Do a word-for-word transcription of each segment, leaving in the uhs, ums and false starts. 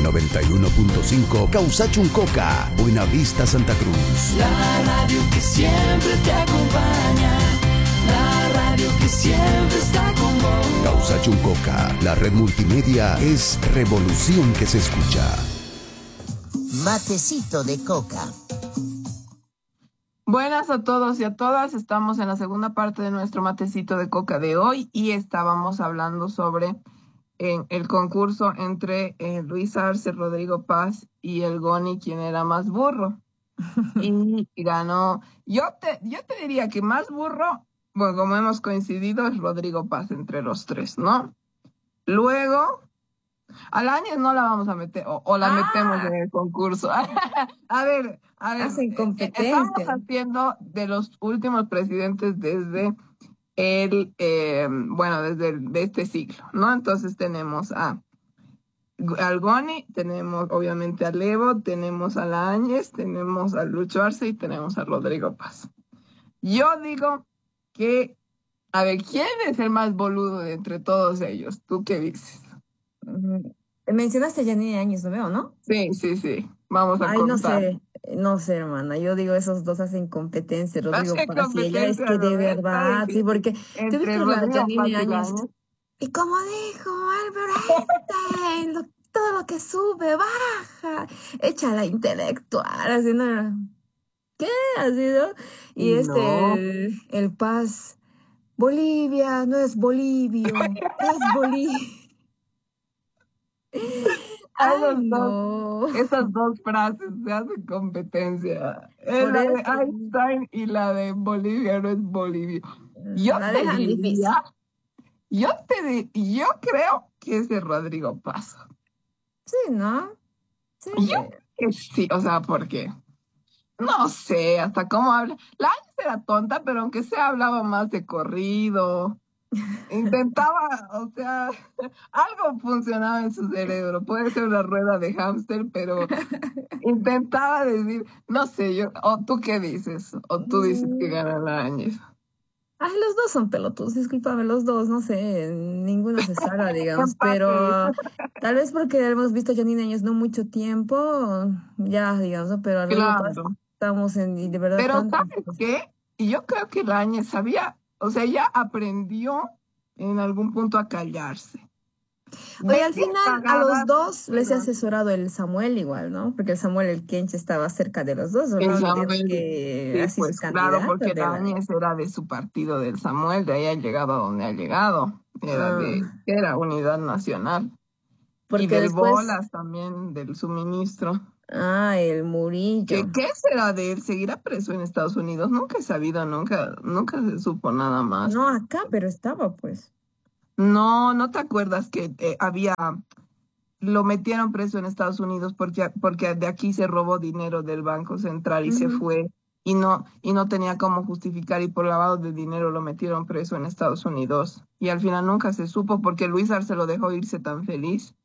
noventa y uno punto cinco Causachuncoca, Buenavista, Santa Cruz. La radio que siempre te acompaña, la radio que siempre está con vos. Causachuncoca, la red multimedia es revolución que se escucha. Matecito de coca. Buenas a todos y a todas, estamos en la segunda parte de nuestro matecito de coca de hoy y estábamos hablando sobre eh, el concurso entre eh, Luis Arce, Rodrigo Paz y el Goni, quien era más burro. Y ganó, yo te, yo te diría que más burro, bueno, como hemos coincidido, es Rodrigo Paz entre los tres, ¿no? Luego, a la Áñez no la vamos a meter, o, o la Ah. metemos en el concurso. A ver, a ver, Hacen eh, competencia. estamos haciendo de los últimos presidentes desde el, eh, bueno, desde el- de este siglo, ¿no? Entonces tenemos a al Goni, tenemos obviamente a Levo, tenemos a la Áñez, tenemos a Lucho Arce y tenemos a Rodrigo Paz. Yo digo que, a ver, ¿quién es el más boludo de entre todos ellos? ¿Tú qué dices? Mm, Mencionaste a Janine Áñez, ¿no veo, no? Sí, sí, sí. Vamos a Ay, no contar. sé, no sé, hermana. Yo digo, esos dos hacen competencia, Rodrigo Hacen Paz y ella, es competencia, que de ¿no? Está verdad, sí, difícil. porque ¿tú Entre viste la Rodrigo Paz Janine y la Áñez? Áñez. Y como dijo Albert Einstein, lo- todo lo que sube, baja, echa la intelectual, así, ¿no? ¿Qué? Así, ¿no? Y No. este, el, el Paz, Bolivia, no es Bolivio, es Bolivia. A Ay, esos dos, no. esas dos frases se hacen competencia. Es Por la de eso. Einstein y la de Bolivia no es Bolivia. Yo La te dejan difícil. diría, yo te di- yo creo que es de Rodrigo Paz. Sí, ¿no? Sí. Yo que sí, o sea, porque no sé hasta cómo habla. La Áñez era tonta, pero aunque sea hablaba más de corrido. Intentaba, o sea, algo funcionaba en su cerebro. Puede ser una rueda de hámster, pero intentaba decir, no sé, yo, o tú qué dices, o tú dices que gana la Áñez. Ay, los dos son pelotudos, discúlpame, los dos, no sé, ninguno se salva, digamos, Empate. pero tal vez porque hemos visto a Janine Áñez no mucho tiempo, ya, digamos, ¿no? Pero a Rodrigo Paz Claro. estamos en, y de verdad, Pero tantas ¿sabes cosas. qué? Y yo creo que la Áñez sabía, o sea, ella aprendió en algún punto a callarse. Oye, al Decía final a los cagadas, dos les ha pero asesorado el Samuel igual, ¿no? Porque el Samuel, el Kench, estaba cerca de los dos, no el olvidemos Samuel, que sí, así pues su claro, candidato porque de la la... Áñez era de su partido del Samuel, de ahí ha llegado a donde ha llegado. Era de, Ah, era Unidad Nacional. Y porque del después, Bolas también, del suministro. ah, el ¿Qué, Murillo. qué será de él? ¿Seguirá preso en Estados Unidos? Nunca he sabido, nunca, nunca se supo nada más. No acá, pero estaba pues. No, ¿no te acuerdas que eh, había, lo metieron preso en Estados Unidos porque, porque de aquí se robó dinero del Banco Central y se Ujú. fue y no, y no tenía cómo justificar y por lavado de dinero lo metieron preso en Estados Unidos? Y al final nunca se supo porque Luis Arce lo dejó irse tan feliz.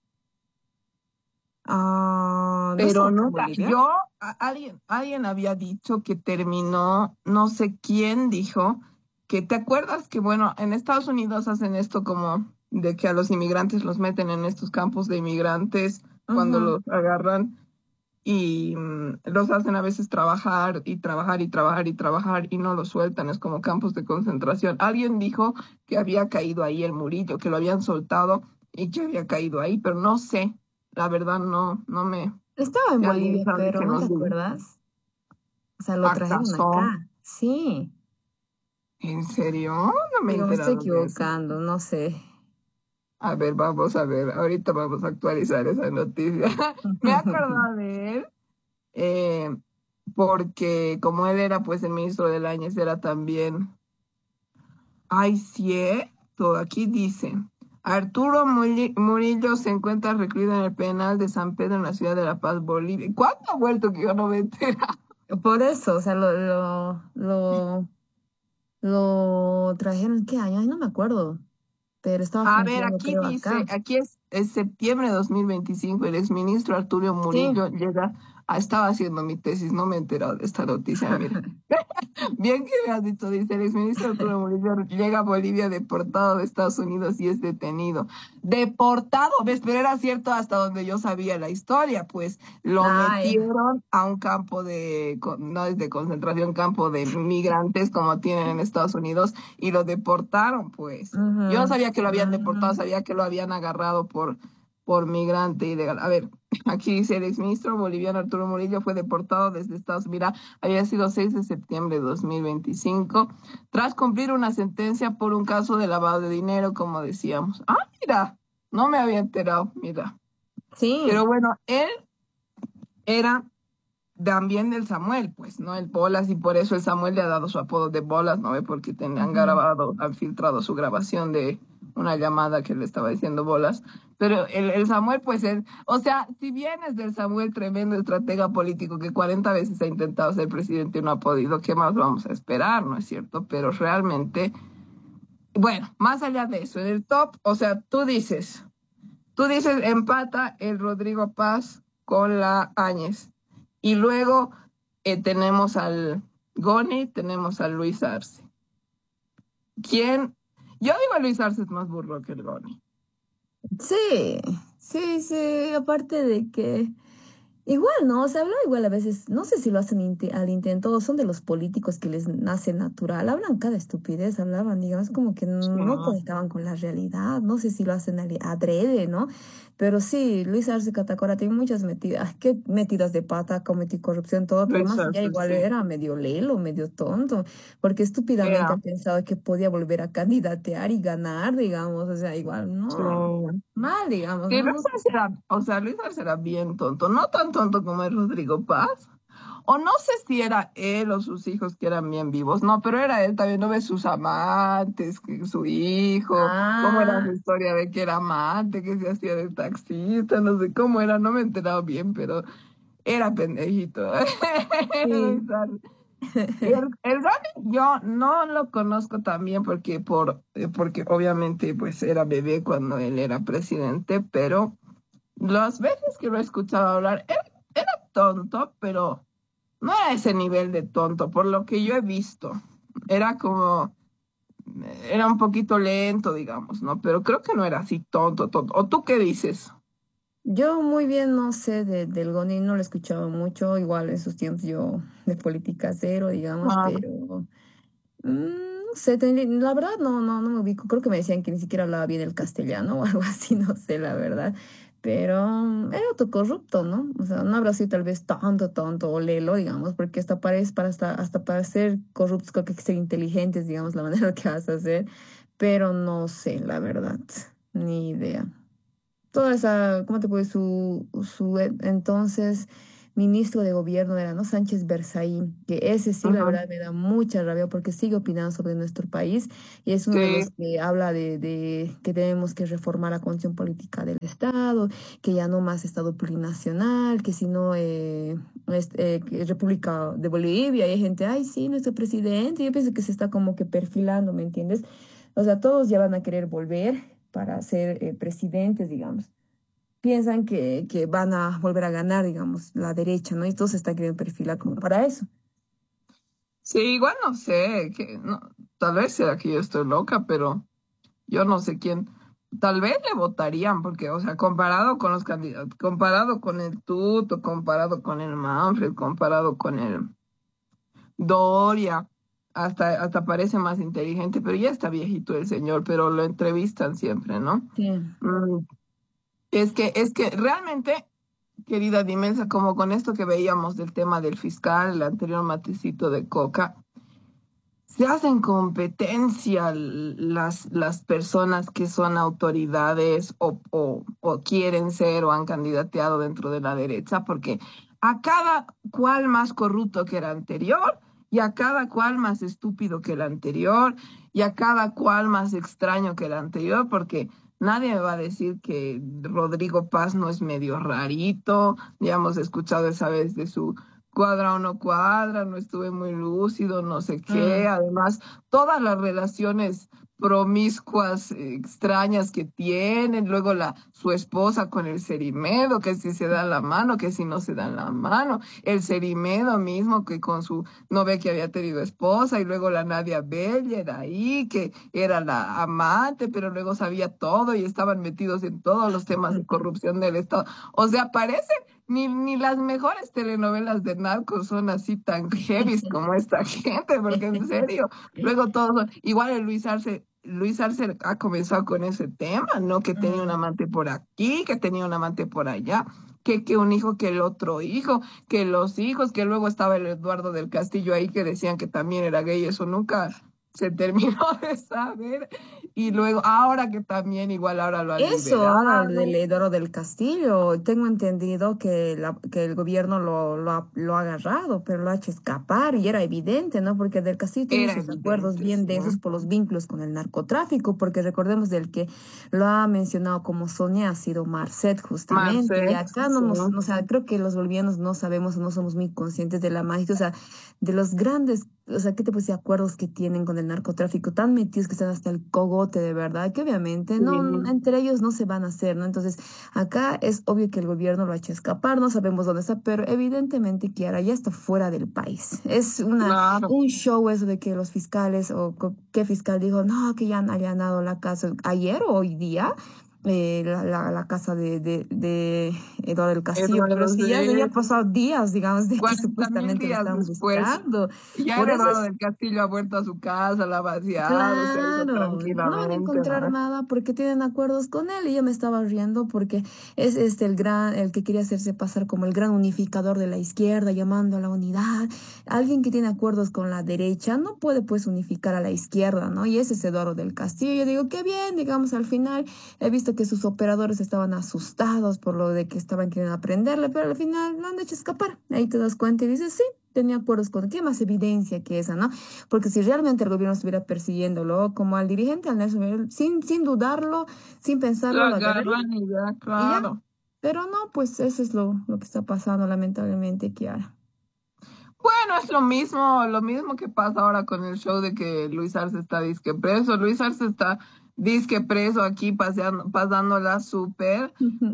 Ah, ¿no Pero estaba acá en nunca, Bolivia? yo, a- alguien, alguien había dicho que terminó, no sé quién dijo, que te acuerdas que, bueno, en Estados Unidos hacen esto como de que a los inmigrantes los meten en estos campos de inmigrantes cuando Ajá. los agarran y mm, los hacen a veces trabajar y trabajar y trabajar y trabajar y no los sueltan, es como campos de concentración. Alguien dijo que había caído ahí el Murillo, que lo habían soltado y que había caído ahí, pero no sé, la verdad no, no me, Estaba en si alguien Bolivia, sabe pero que ¿no te nos diga. acuerdas? O sea, lo trajeron ¿Acaso? acá. Sí. ¿En serio? No me he Digo, me estoy enterado de eso. equivocando, no sé. A ver, vamos a ver, ahorita vamos a actualizar esa noticia. Me he acordado de él, eh, porque como él era pues el ministro del Áñez, era también, ay, cierto, aquí dice, Arturo Muri- Murillo se encuentra recluido en el penal de San Pedro en la ciudad de La Paz, Bolivia. ¿Cuándo ha vuelto que yo no me entero? Por eso, o sea, lo, lo, lo, lo trajeron, ¿qué año? Ay, no me acuerdo. Pero estaba A ver, cumpliendo, aquí creo, dice, acá. aquí es, es septiembre de dos mil veinticinco, el exministro Arturo Sí. Murillo llega Ah, estaba haciendo mi tesis, no me he enterado de esta noticia, mira. Bien que me has dicho, dice el exministro Arturo Murillo, llega a Bolivia deportado de Estados Unidos y es detenido. Deportado, ¿ves? Pero era cierto hasta donde yo sabía la historia, pues lo Ay, metieron a un campo de, co- no es de concentración, campo de migrantes como tienen en Estados Unidos y lo deportaron, pues. Yo no ujú, sabía que lo habían deportado, ujú. sabía que lo habían agarrado por, por migrante ilegal. A ver, aquí dice el exministro boliviano Arturo Murillo fue deportado desde Estados Unidos. Mira, había sido seis de septiembre de dos mil veinticinco, tras cumplir una sentencia por un caso de lavado de dinero, como decíamos. Ah, mira, no me había enterado, mira. Sí. Pero bueno, él era también del Samuel, pues, ¿no? El Bolas, y por eso el Samuel le ha dado su apodo de Bolas, ¿no ve? Porque tenían Ujú. grabado, han filtrado su grabación de una llamada que le estaba diciendo Bolas. Pero el, el Samuel, pues, él, o sea, si bien es del Samuel tremendo estratega político que cuarenta veces ha intentado ser presidente y no ha podido, ¿qué más vamos a esperar, no es cierto? Pero realmente, bueno, más allá de eso, en el top, o sea, tú dices, tú dices empata el Rodrigo Paz con la Áñez. Y luego eh, tenemos al Goni, tenemos a Luis Arce. ¿Quién? Yo digo Luis Arce es más burro que el Goni. Sí, sí, sí, aparte de que igual, ¿no? Se habla igual a veces, no sé si lo hacen inte- al intento o son de los políticos que les nace natural, hablan cada estupidez, hablaban, digamos, como que Sí. no conectaban con la realidad, no sé si lo hacen al- adrede, ¿no? Pero sí, Luis Arce Catacora tiene muchas metidas, qué metidas de pata, cometí corrupción, todo, pero Luis más allá Arce, igual sí. era medio lelo, medio tonto, porque estúpidamente Era. ha pensado que podía volver a candidatear y ganar, digamos, o sea, igual, Sí. no, mal, digamos, Sí, ¿no? Luis No Arce era, o sea, Luis Arce era bien tonto, no tan tonto como el Rodrigo Paz. O no sé si era él o sus hijos que eran bien vivos, no, pero era él también, no ves sus amantes, que su hijo, cómo era su Ah, historia de que era amante, que se hacía de taxista, no sé cómo era, no me he enterado bien, pero era pendejito. sí. Y el, el Gani yo no lo conozco también porque por eh, porque obviamente pues era bebé cuando él era presidente, pero las veces que lo he escuchado hablar, era, era tonto, pero no era ese nivel de tonto, por lo que yo he visto. Era como, era un poquito lento, digamos, ¿no? Pero creo que no era así tonto, tonto. ¿O tú qué dices? Yo muy bien no sé de, del Goni, no lo he escuchado mucho, igual en sus tiempos yo de política cero, digamos, Ah, pero mm, no sé, tendría- la verdad no, no, no me ubico, creo que me decían que ni siquiera hablaba bien el castellano o algo así, no sé la verdad, pero mm, era otro corrupto, ¿no? O sea, no habrá sido tal vez tanto, tonto o lelo, digamos, porque hasta parece, para hasta, hasta para ser corruptos creo que hay que ser inteligentes, digamos, la manera que vas a hacer, pero no sé, la verdad, ni idea toda esa, ¿cómo te puedo decir? Su, su e- entonces ministro de gobierno era, ¿no? Sánchez Berzaín, que ese sí, la ujú. verdad, me da mucha rabia porque sigue opinando sobre nuestro país y es uno de Sí, los que habla de, de que tenemos que reformar la constitución política del Estado, que ya no más Estado plurinacional, que si no, eh, es- eh, que República de Bolivia, y hay gente, ay, sí, nuestro presidente, yo pienso que se está como que perfilando, ¿me entiendes? O sea, todos ya van a querer volver para ser eh, presidentes, digamos. Piensan que, que van a volver a ganar, digamos, la derecha, ¿no? Y todos se están queriendo perfilar como para eso. sí, igual no sé, que no, tal vez sea que yo estoy loca, pero yo no sé quién. Tal vez le votarían, porque, o sea, comparado con los candidatos, comparado con el Tuto, comparado con el Manfred, comparado con el Doria, hasta, hasta parece más inteligente, pero ya está viejito el señor, pero lo entrevistan siempre, ¿no? Sí. Mm, Es que, es que realmente, querida Dimensa, como con esto que veíamos del tema del fiscal, el anterior matecito de Coca, se hacen competencia l- las, las personas que son autoridades o, o, o quieren ser o han candidateado dentro de la derecha, porque a cada cual más corrupto que el anterior, y a cada cual más estúpido que el anterior, y a cada cual más extraño que el anterior, porque nadie me va a decir que Rodrigo Paz no es medio rarito, ya hemos escuchado esa vez de su cuadra o no cuadra, no estuve muy lúcido, no sé qué. Mm, Además, todas las relaciones promiscuas eh, extrañas que tienen, luego la su esposa con el Cerimedo, que si se dan la mano, que si no se dan la mano, el Cerimedo mismo que con su no ve que había tenido esposa, y luego la Nadia Beller ahí, que era la amante, pero luego sabía todo y estaban metidos en todos los temas de corrupción del Estado. O sea, parece ni, ni las mejores telenovelas de narcos son así tan heavy como esta gente, porque en serio, luego todos son, igual el Luis Arce, Luis Arce ha comenzado con ese tema, ¿no? Que tenía un Mm. amante por aquí, que tenía un amante por allá, que, que un hijo, que el otro hijo, que los hijos, que luego estaba el Eduardo del Castillo ahí que decían que también era gay, eso nunca se terminó de saber, y luego, ahora que también igual ahora lo han Eso, ahora del liberado. Eduardo del Castillo, tengo entendido que, la, que el gobierno lo, lo, ha, lo ha agarrado, pero lo ha hecho escapar y era evidente, ¿no? Porque del Castillo tiene Era sus acuerdos evidente, bien sí. densos por los vínculos con el narcotráfico, porque recordemos del que lo ha mencionado como Sonia ha sido Marcet justamente, y Marcet, acá no sí. nos, o sea, creo que los bolivianos no sabemos, no somos muy conscientes de la magia, o sea, de los grandes, o sea, ¿qué te puedo decir? Acuerdos que tienen con el narcotráfico, tan metidos que están hasta el cogote de verdad, que obviamente no, Sí. entre ellos no se van a hacer, ¿no? Entonces, acá es obvio que el gobierno lo ha hecho escapar, no sabemos dónde está, pero evidentemente Kiara ya está fuera del país. Es una, Claro. un show eso de que los fiscales, o co- qué fiscal dijo, no, que ya han allanado la casa ayer o hoy día. eh, la, la, la casa de, de, de Eduardo del Castillo, pero Eduardo, es que ya, ya ha sí. pasado días, digamos, de que cuarenta mil supuestamente lo días estaban después, buscando. ya el Por eso Eduardo es del Castillo ha vuelto a su casa, la ha vaciado, se ha ido claro, no van a tranquilamente, encontrar ¿no? nada porque tienen acuerdos con él y yo me estaba riendo porque es este el gran, el que quería hacerse pasar como el gran unificador de la izquierda, llamando a la unidad. Alguien que tiene acuerdos con la derecha no puede pues unificar a la izquierda, ¿no? Y ese es Eduardo del Castillo. Yo digo, qué bien, digamos, al final he visto que sus operadores estaban asustados por lo de que estaban queriendo aprenderle, pero al final lo han hecho escapar. Ahí te das cuenta y dices, sí. Tenía acuerdos con, ¿qué más evidencia que esa, no? Porque si realmente el gobierno estuviera persiguiéndolo como al dirigente, al Nelson Mandela, sin, sin dudarlo, sin pensarlo, La lo agarraría agarran y ya, y ya. claro. Pero no, pues eso es lo, lo que está pasando, lamentablemente, Kiara. Bueno, es lo mismo, lo mismo que pasa ahora con el show de que Luis Arce está disque preso. Luis Arce está disque preso aquí paseando, pasándola súper,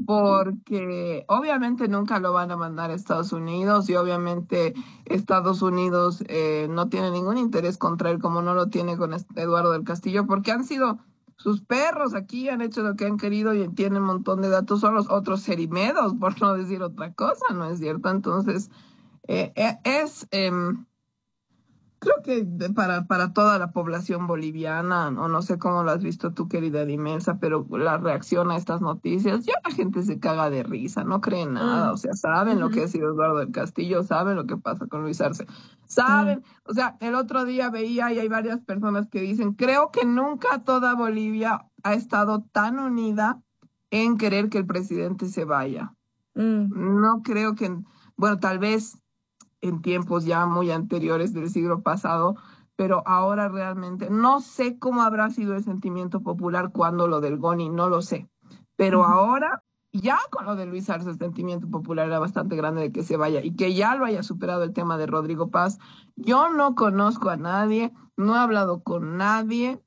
porque obviamente nunca lo van a mandar a Estados Unidos y obviamente Estados Unidos eh, no tiene ningún interés contra él como no lo tiene con este Eduardo del Castillo, porque han sido sus perros aquí, han hecho lo que han querido y tienen un montón de datos, son los otros cerimedos, por no decir otra cosa, ¿no es cierto? Entonces... Eh, eh, es, em, creo que de- para, para toda la población boliviana, o no sé cómo lo has visto tú, querida Dimensa, pero la reacción a estas noticias, ya la gente se caga de risa, no cree nada, o Mm, sea, saben lo que ujú, ha sido Eduardo del Castillo, saben lo que pasa con Luis Arce, mm, saben, o sea, el otro día veía y hay varias personas que dicen, creo que nunca toda Bolivia ha estado tan unida en querer que el presidente se vaya. mm, No creo que, bueno, tal vez en tiempos ya muy anteriores del siglo pasado, pero ahora realmente no sé cómo habrá sido el sentimiento popular cuando lo del Goni, no lo sé, pero ujú. ahora ya con lo de Luis Arce el sentimiento popular era bastante grande de que se vaya y que ya lo haya superado el tema de Rodrigo Paz. Yo no conozco a nadie, no he hablado con nadie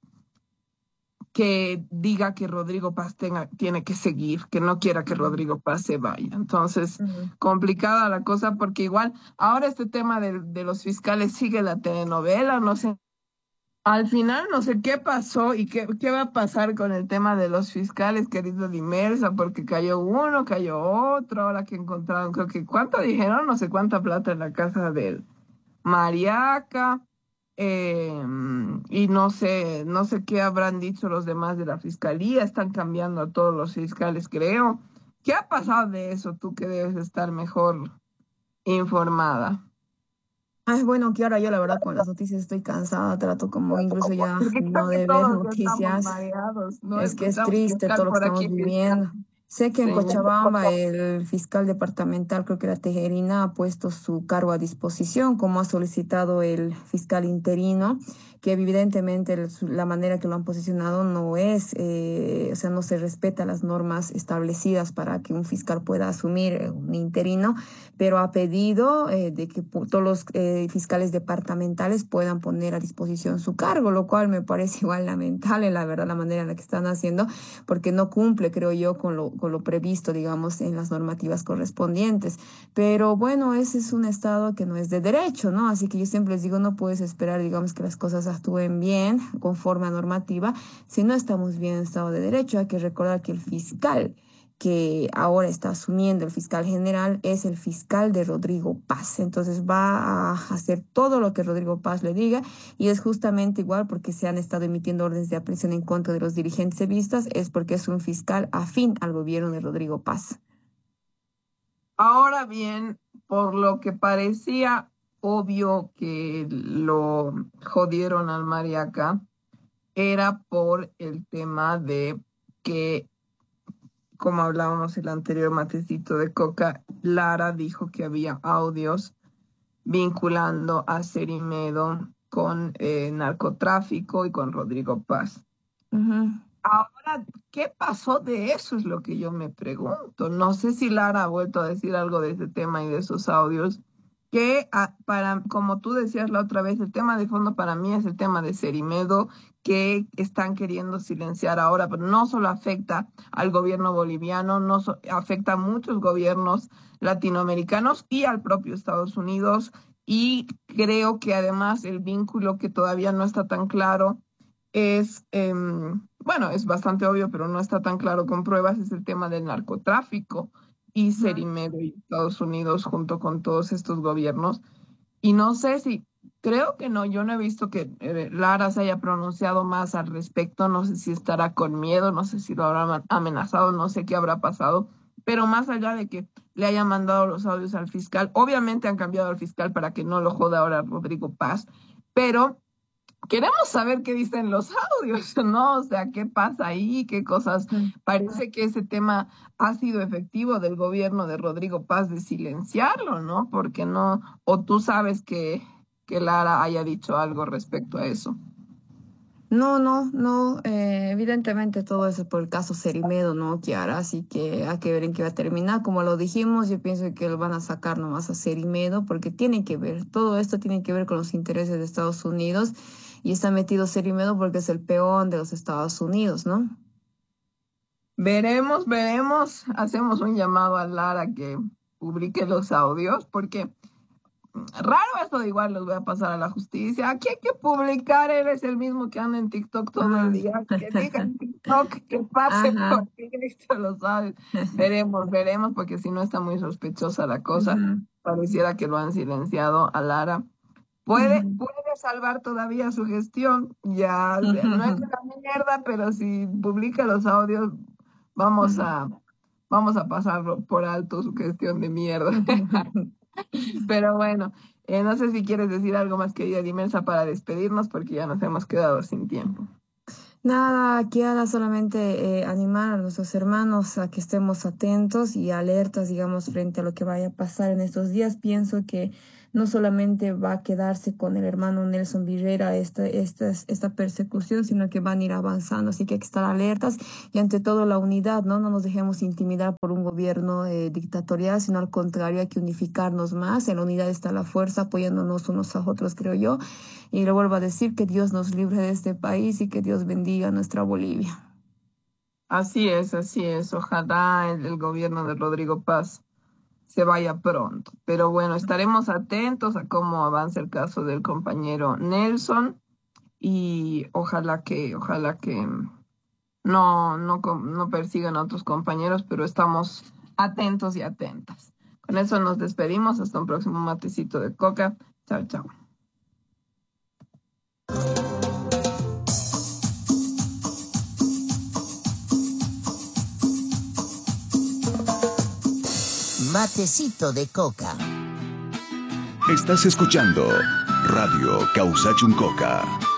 que diga que Rodrigo Paz tenga, tiene que seguir, que no quiera que Mm, Rodrigo Paz se vaya. Entonces, mm, complicada la cosa porque igual ahora este tema de, de los fiscales sigue la telenovela, no sé. Al final no sé qué pasó y qué, qué va a pasar con el tema de los fiscales, querido Dimersa, porque cayó uno, cayó otro, ahora que encontraron, creo que cuánto dijeron, no sé cuánta plata en la casa del Mariaca, eh, y no sé, no sé qué habrán dicho los demás de la fiscalía, están cambiando a todos los fiscales, creo. ¿Qué ha pasado de eso? Tú que debes estar mejor informada. Ay, bueno, Kiara, yo la verdad con las noticias estoy cansada, trato como incluso ya Porque creo no que de ver todos ya estamos noticias. mareados, ¿no? Es que es Escuchamos triste todo fiscal lo que por estamos aquí, fiscal. viviendo. Sé que en Sí. Cochabamba el fiscal departamental, creo que era Tejerina, ha puesto su cargo a disposición, como ha solicitado el fiscal interino, que evidentemente el- su- la manera que lo han posicionado no es, eh, o sea, no se respeta las normas establecidas para que un fiscal pueda asumir eh, un interino, pero ha pedido eh, de que pu- todos los eh, fiscales departamentales puedan poner a disposición su cargo, lo cual me parece igual lamentable, la verdad, la manera en la que están haciendo, porque no cumple, creo yo, con lo, con lo previsto, digamos, en las normativas correspondientes. Pero bueno, ese es un estado que no es de derecho, ¿no? Así que yo siempre les digo, no puedes esperar, digamos, que las cosas actúen bien, conforme a normativa, si no estamos bien en estado de derecho. Hay que recordar que el fiscal que ahora está asumiendo el fiscal general es el fiscal de Rodrigo Paz. Entonces va a hacer todo lo que Rodrigo Paz le diga, y es justamente igual porque se han estado emitiendo órdenes de aprehensión en contra de los dirigentes evistas, es porque es un fiscal afín al gobierno de Rodrigo Paz. Ahora bien, por lo que parecía obvio que lo jodieron al Mariaca, era por el tema de que, como hablábamos el anterior matecito de coca, Lara dijo que había audios vinculando a Cerimedo con eh, narcotráfico y con Rodrigo Paz. Ujú. Ahora, ¿qué pasó de eso? Es lo que yo me pregunto. No sé si Lara ha vuelto a decir algo de ese tema y de esos audios, que ah, para, como tú decías la otra vez, el tema de fondo para mí es el tema de Cerimedo, que están queriendo silenciar ahora, pero no solo afecta al gobierno boliviano, no so- afecta a muchos gobiernos latinoamericanos y al propio Estados Unidos. Y creo que además el vínculo que todavía no está tan claro es, em, bueno, es bastante obvio, pero no está tan claro con pruebas, es el tema del narcotráfico y Ujú. Cerimedo y Estados Unidos junto con todos estos gobiernos. Y no sé si, creo que no, yo no he visto que eh, Lara se haya pronunciado más al respecto, no sé si estará con miedo, no sé si lo habrá ma- amenazado, no sé qué habrá pasado, pero más allá de que le haya mandado los audios al fiscal, obviamente han cambiado al fiscal para que no lo joda ahora Rodrigo Paz, pero queremos saber qué dicen los audios, ¿no? O sea, qué pasa ahí, qué cosas. Ujú. Parece que ese tema ha sido efectivo del gobierno de Rodrigo Paz de silenciarlo, ¿no? Porque no, o tú sabes que, que Lara haya dicho algo respecto a eso. No, no, no, eh, evidentemente todo eso por el caso Cerimedo, ¿no, Kiara? Así que hay que ver en qué va a terminar. Como lo dijimos, yo pienso que lo van a sacar nomás a Cerimedo porque tiene que ver, todo esto tiene que ver con los intereses de Estados Unidos, y está metido Cerimedo porque es el peón de los Estados Unidos, ¿no? Veremos, veremos. Hacemos un llamado a Lara que publique los audios, porque raro eso de igual los voy a pasar a la justicia. Aquí hay que publicar, él es el mismo que anda en TikTok todo el Ah. día. Que diga en TikTok que pase Ajá. por directo los audios. Veremos, veremos, porque si no está muy sospechosa la cosa. Ujú. Pareciera que lo han silenciado a Lara. Puede, Ujú. puede salvar todavía su gestión. Ya se- no es una mierda, pero si publica los audios, vamos a, vamos a pasarlo por alto su gestión de mierda. Pero bueno, eh, no sé si quieres decir algo más, querida Dimensa, para despedirnos, porque ya nos hemos quedado sin tiempo. Nada, Kiara, solamente eh, animar a nuestros hermanos a que estemos atentos y alertas, digamos, frente a lo que vaya a pasar en estos días. Pienso que no solamente va a quedarse con el hermano Nelson Virrera esta, esta, esta persecución, sino que van a ir avanzando. Así que hay que estar alertas y ante todo la unidad, ¿no? No nos dejemos intimidar por un gobierno eh, dictatorial, sino al contrario, hay que unificarnos más. En la unidad está la fuerza, apoyándonos unos a otros, creo yo. Y le vuelvo a decir que Dios nos libre de este país y que Dios bendiga a nuestra Bolivia. Así es, así es. Ojalá el, el gobierno de Rodrigo Paz se vaya pronto. Pero bueno, estaremos atentos a cómo avanza el caso del compañero Nelson y ojalá que, ojalá que no, no, com- no persigan a otros compañeros, pero estamos atentos y atentas. Con eso nos despedimos. Hasta un próximo matecito de coca. Chao, chao. Matecito de coca. Estás escuchando Radio Causachuncoca.